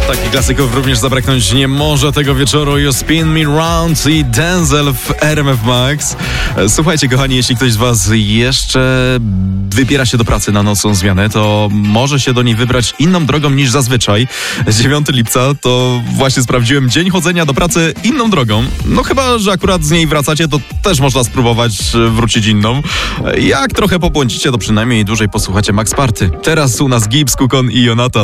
Takich klasyków również zabraknąć nie może tego wieczoru. You Spin Me Round i Denzel w RMF Max. Słuchajcie, kochani, jeśli ktoś z was jeszcze wybiera się do pracy na nocną zmianę, to może się do niej wybrać inną drogą niż zazwyczaj. 9 lipca to właśnie sprawdziłem, dzień chodzenia do pracy inną drogą. No chyba, że akurat z niej wracacie, to też można spróbować wrócić inną. Jak trochę pobłądzicie, to przynajmniej dłużej posłuchacie Max Party. Teraz u nas Gibbs, Kukon i Jonatan.